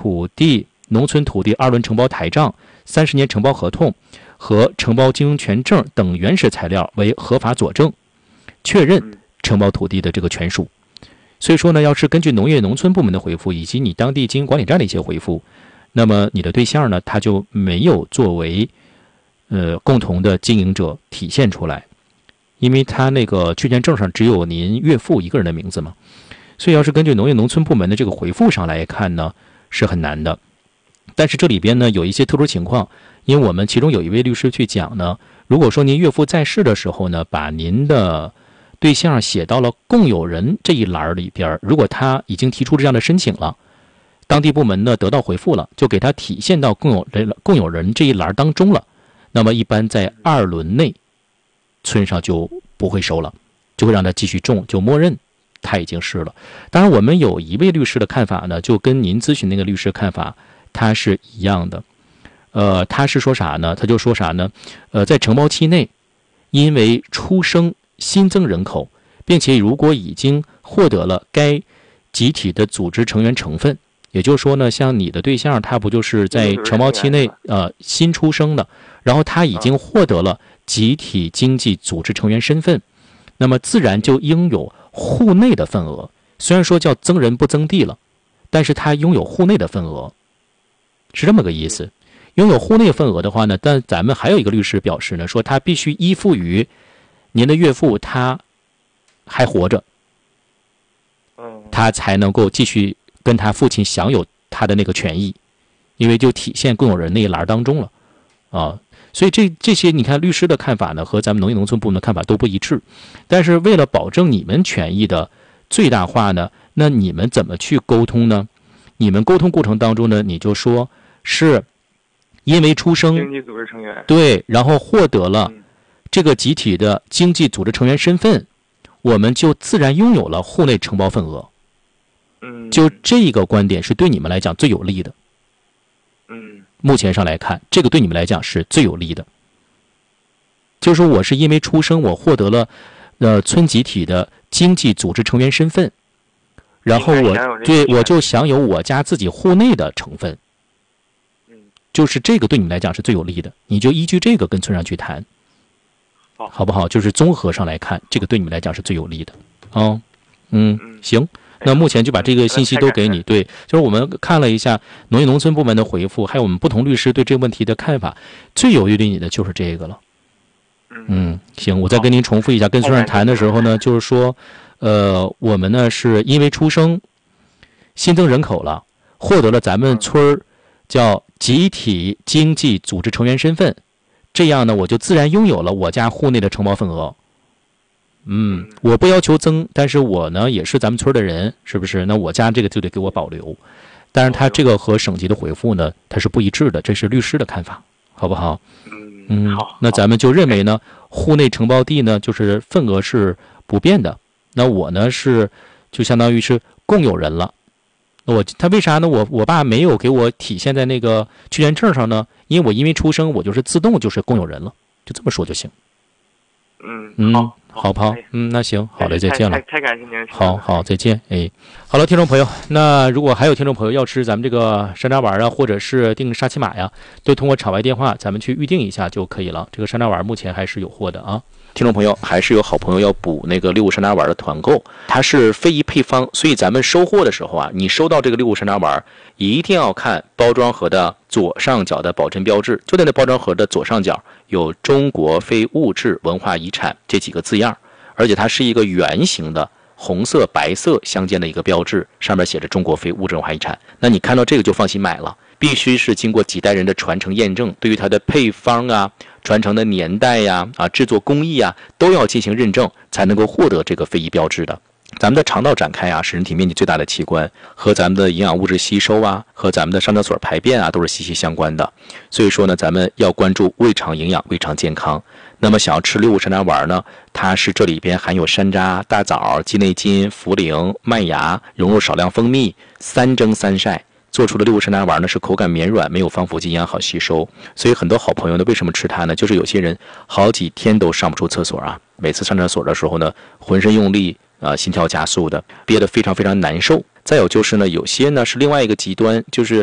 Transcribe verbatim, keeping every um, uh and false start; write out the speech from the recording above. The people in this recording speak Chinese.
土地农村土地二轮承包台账、三十年承包合同和承包经营权证等原始材料为合法佐证，确认承包土地的这个权属。所以说呢，要是根据农业农村部门的回复以及你当地经营管理站的一些回复，那么你的对象呢，他就没有作为呃共同的经营者体现出来，因为他那个确权证上只有您岳父一个人的名字嘛。所以要是根据农业农村部门的这个回复上来看呢，是很难的。但是这里边呢有一些特殊情况，因为我们其中有一位律师去讲呢，如果说您岳父在世的时候呢，把您的对象写到了共有人这一栏里边，如果他已经提出这样的申请了，当地部门呢得到回复了，就给他体现到共有人共有人这一栏当中了，那么一般在二轮内村上就不会收了，就会让他继续种，就默认他已经是了。当然我们有一位律师的看法呢，就跟您咨询那个律师看法他是一样的。呃，他是说啥呢？他就说啥呢？呃，在承包期内，因为出生新增人口，并且如果已经获得了该集体的组织成员成分，也就是说呢，像你的对象，他不就是在承包期内呃新出生的，然后他已经获得了集体经济组织成员身份，那么自然就应有户内的份额。虽然说叫增人不增地了，但是他拥有户内的份额，是这么个意思。拥有户内份额的话呢，但咱们还有一个律师表示呢，说他必须依附于您的岳父他还活着，他才能够继续跟他父亲享有他的那个权益，因为就体现共有人那一栏当中了啊。所以这这些你看律师的看法呢，和咱们农业农村部门的看法都不一致。但是为了保证你们权益的最大化呢，那你们怎么去沟通呢？你们沟通过程当中呢，你就说是因为出生经济组织成员， 对，然后获得了这个集体的经济组织成员身份，我们就自然拥有了户内承包份额。 嗯， 就这个观点是对你们来讲最有利的。 嗯， 目前上来看，这个对你们来讲是最有利的。就是说我是因为出生，我获得了呃村集体的经济组织成员身份，然后我对我就享有我家自己户内的成分。就是这个对你们来讲是最有利的，你就依据这个跟村上去谈， 好， 好不好？就是综合上来看，这个对你们来讲是最有利的。哦，嗯，行，那目前就把这个信息都给你。对，就是我们看了一下农业农村部门的回复，还有我们不同律师对这个问题的看法，最有利于你的就是这个了。嗯，行，我再跟您重复一下，跟村上谈的时候呢，就是说，呃，我们呢是因为出生新增人口了，获得了咱们村儿叫集体经济组织成员身份，这样呢我就自然拥有了我家户内的承包份额。嗯，我不要求增，但是我呢也是咱们村的人，是不是？那我家这个就得给我保留。但是他这个和省级的回复呢，它是不一致的，这是律师的看法，好不好？嗯，好。那咱们就认为呢，户内承包地呢就是份额是不变的。那我呢是就相当于是共有人了。我他为啥呢？我我爸没有给我体现在那个确权证上呢？因为我因为出生，我就是自动就是共有人了，就这么说就行。 嗯嗯， 好， 好不好？嗯，那行，好嘞，再见了。 太太感谢您了。 好好，再见。哎，好了，听众朋友，那如果还有听众朋友要吃咱们这个山楂丸啊，或者是订沙琪玛呀，都通过场外电话咱们去预定一下就可以了。这个山楂丸目前还是有货的啊。听众朋友，还是有好朋友要补那个六五山楂丸的团购，它是非遗配方，所以咱们收货的时候啊，你收到这个六五山楂丸，一定要看包装盒的左上角的保真标志，就在那包装盒的左上角有中国非物质文化遗产这几个字样，而且它是一个圆形的红色白色相间的一个标志，上面写着中国非物质文化遗产。那你看到这个就放心买了，必须是经过几代人的传承验证，对于它的配方啊、传承的年代呀、啊、制作工艺啊，都要进行认证，才能够获得这个非遗标志的。咱们的肠道展开啊，是人体面积最大的器官，和咱们的营养物质吸收啊，和咱们的上厕所排便啊，都是息息相关的。所以说呢，咱们要关注胃肠营养、胃肠健康。那么想要吃六五山楂丸呢，它是这里边含有山楂、大枣、鸡内金、茯苓、麦芽，融入少量蜂蜜，三蒸三晒做出的六五山楂丸呢，是口感绵软，没有防腐剂，营养好吸收。所以很多好朋友呢，为什么吃它呢？就是有些人好几天都上不出厕所啊，每次上厕所的时候呢，浑身用力啊、呃，心跳加速的，憋得非常非常难受。再有就是呢，有些呢是另外一个极端，就是